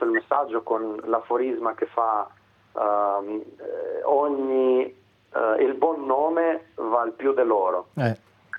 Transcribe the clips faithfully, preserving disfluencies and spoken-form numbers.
il messaggio con l'aforisma che fa uh, ogni uh, il buon nome val più dell'oro. Eh.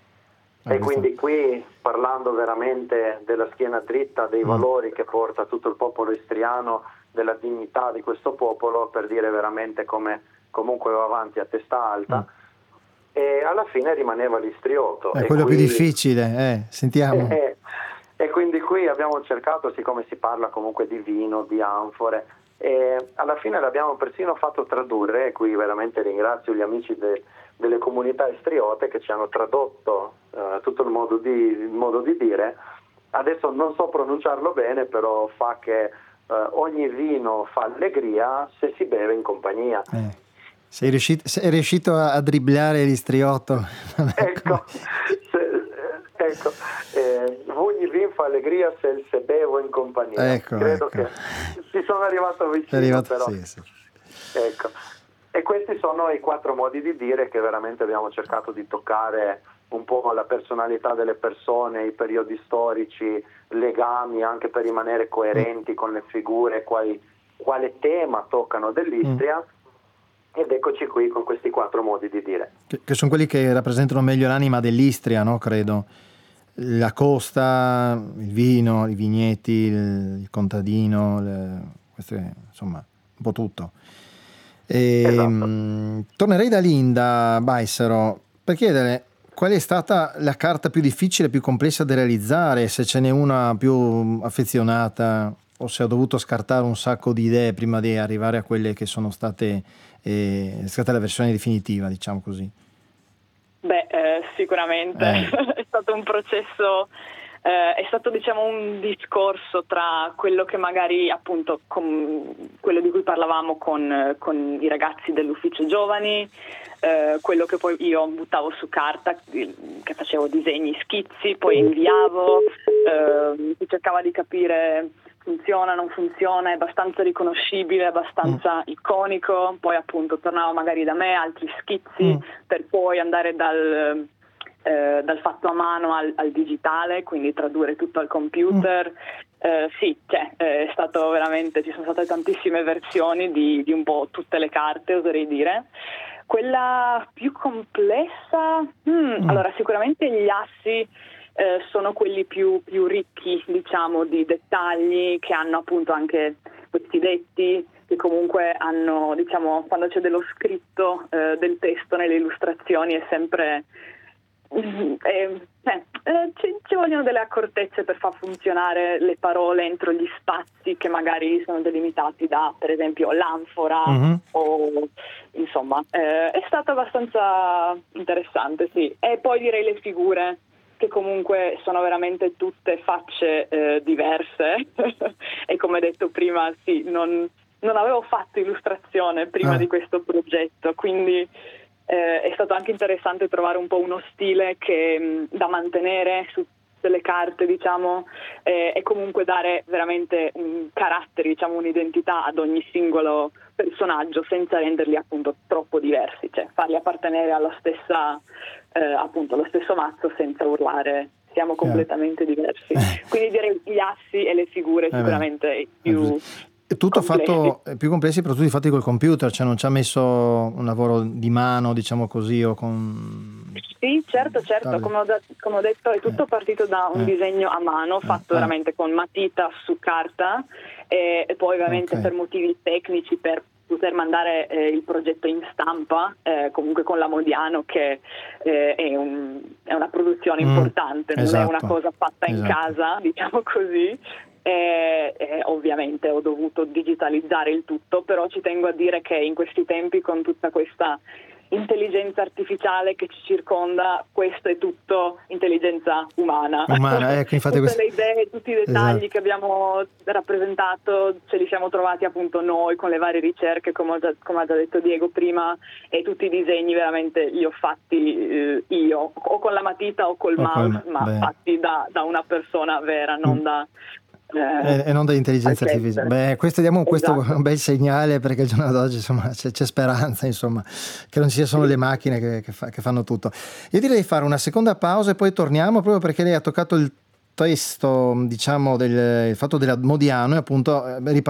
E quindi qui, parlando veramente della schiena dritta, dei valori che porta tutto il popolo istriano, della dignità di questo popolo, per dire veramente come comunque va avanti a testa alta, mm. e alla fine rimaneva l'istrioto. È e quello qui, più difficile, eh, sentiamo. E, e, e quindi qui abbiamo cercato, siccome si parla comunque di vino, di anfore, e alla fine l'abbiamo persino fatto tradurre, e qui veramente ringrazio gli amici de, delle comunità istriote che ci hanno tradotto uh, tutto il modo, di, il modo di dire. Adesso non so pronunciarlo bene, però fa che uh, ogni vino fa allegria se si beve in compagnia. Eh. Sei riuscito, sei riuscito a, a dribblare l'istriotto. Ecco, se, ecco eh, ogni vino fa allegria se, se bevo in compagnia. Ecco, Credo ecco. che ci sono arrivato vicino, arrivato, però. Sì, sì. Ecco. E questi sono i quattro modi di dire che veramente abbiamo cercato di toccare un po' la personalità delle persone, i periodi storici, legami, anche per rimanere coerenti mm. con le figure, quali, quale tema toccano dell'Istria. Mm. Ed eccoci qui con questi quattro modi di dire. Che, che sono quelli che rappresentano meglio l'anima dell'Istria, no? Credo. La costa, il vino, i vigneti, il, il contadino, le, questo è, insomma, un po' tutto. E, esatto. mh, tornerei da Linda Baissero per chiedere qual è stata la carta più difficile, più complessa da realizzare, se ce n'è una più affezionata o se ha dovuto scartare un sacco di idee prima di arrivare a quelle che sono state eh, è stata la versione definitiva, diciamo così. Beh, eh, sicuramente eh. è stato un processo, eh, è stato diciamo un discorso tra quello che magari appunto con, quello di cui parlavamo con, con i ragazzi dell'ufficio giovani, eh, quello che poi io buttavo su carta, che facevo disegni, schizzi, poi inviavo, eh, si cercava di capire funziona, non funziona, è abbastanza riconoscibile, abbastanza mm. iconico, poi appunto tornava magari da me altri schizzi mm. per poi andare dal, eh, dal fatto a mano al, al digitale, quindi tradurre tutto al computer. Mm. Eh, sì, cioè, è stato veramente, ci sono state tantissime versioni di, di un po' tutte le carte, oserei dire. Quella più complessa, hmm, mm. allora sicuramente gli assi Eh, sono quelli più, più ricchi, diciamo, di dettagli, che hanno appunto anche questi detti, che comunque hanno, diciamo, quando c'è dello scritto eh, del testo nelle illustrazioni è sempre eh, eh, eh, ci, ci vogliono delle accortezze per far funzionare le parole entro gli spazi che magari sono delimitati da, per esempio, l'anfora mm-hmm. o insomma, eh, è stato abbastanza interessante, sì. E poi direi le figure, che comunque sono veramente tutte facce eh, diverse e come detto prima sì, non, non avevo fatto illustrazione prima ah. di questo progetto, quindi eh, è stato anche interessante trovare un po' uno stile che mh, da mantenere su delle carte, diciamo, eh, e comunque dare veramente un carattere, diciamo, un'identità ad ogni singolo personaggio senza renderli appunto troppo diversi, cioè farli appartenere alla stessa eh, appunto allo stesso mazzo senza urlare siamo completamente diversi. Quindi direi gli assi e le figure eh sicuramente beh. più è tutto complessi. fatto più complessi, però tutti fatti col computer, cioè non ci ha messo un lavoro di mano, diciamo così, o con sì, certo, certo, come ho, da, come ho detto è tutto eh. partito da un eh. disegno a mano fatto eh. veramente con matita su carta e, e poi ovviamente okay. per motivi tecnici, per poter mandare eh, il progetto in stampa, eh, comunque con la Modiano, che eh, è, un, è una produzione mm, importante, non esatto, è una cosa fatta esatto. in casa, diciamo così. E, e ovviamente ho dovuto digitalizzare il tutto, però ci tengo a dire che in questi tempi, con tutta questa intelligenza artificiale che ci circonda, questo è tutto intelligenza umana. Umana, ecco, infatti tutte quest... le idee, tutti i dettagli esatto. che abbiamo rappresentato ce li siamo trovati appunto noi con le varie ricerche, come, ho già, come ha già detto Diego prima, e tutti i disegni veramente li ho fatti eh, io, o con la matita o col o mouse, col... ma Beh. fatti da, da una persona vera, non mm. da Eh, e non da intelligenza artificiale. Beh, questo diamo questo esatto. un bel segnale, perché il giorno d'oggi insomma c'è, c'è speranza, insomma, che non sia solo sì. le macchine che, che, fa, che fanno tutto. Io direi di fare una seconda pausa e poi torniamo, proprio perché lei ha toccato il testo, diciamo, del il fatto della Modiano, e appunto eh,